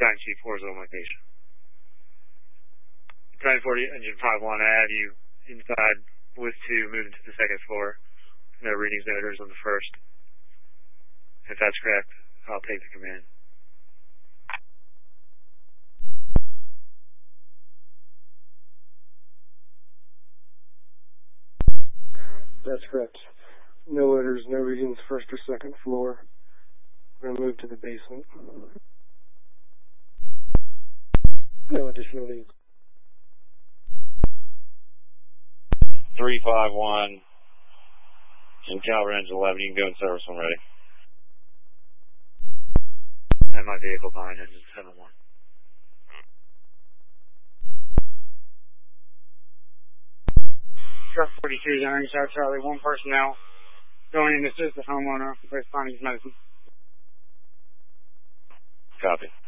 Battalion Chief, horizontal location. Battalion 40, Engine 5-1, I have you inside with 2, moving to the 2nd floor. No readings, no orders on the 1st. If that's correct, I'll take the command. That's correct. No orders, no readings, 1st or 2nd floor. We're going to move to the basement. No additional leads. 351 in Calvert Engine 11. You can go in service when ready. And my vehicle behind engine 7-1. Truck 42 is entering South Charlie. 1 personnel going in to assist the homeowner with finding his medicine. Copy.